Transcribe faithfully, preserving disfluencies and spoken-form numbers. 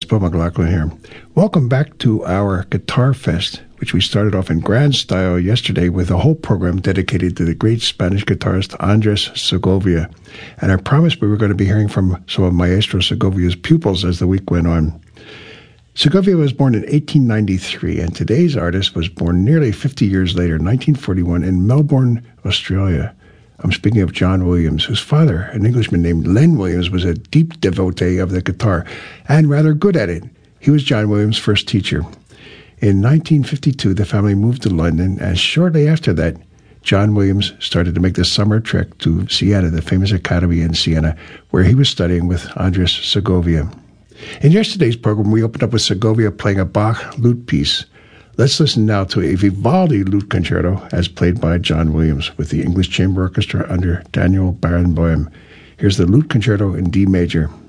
Bill McLaughlin here. Welcome back to our Guitar Fest, which we started off in grand style yesterday with a whole program dedicated to the great Spanish guitarist Andres Segovia. And I promised we were going to be hearing from some of Maestro Segovia's pupils as the week went on. Segovia was born in eighteen ninety-three, and today's artist was born nearly fifty years later, nineteen forty-one, in Melbourne, Australia. I'm speaking of John Williams, whose father, an Englishman named Len Williams, was a deep devotee of the guitar and rather good at it. He was John Williams' first teacher. In nineteen fifty-two, the family moved to London, and shortly after that, John Williams started to make the summer trek to Siena, the famous academy in Siena, where he was studying with Andres Segovia. In yesterday's program, we opened up with Segovia playing a Bach lute piece. Let's listen now to a Vivaldi lute concerto as played by John Williams with the English Chamber Orchestra under Daniel Barenboim. Here's the lute concerto in D major.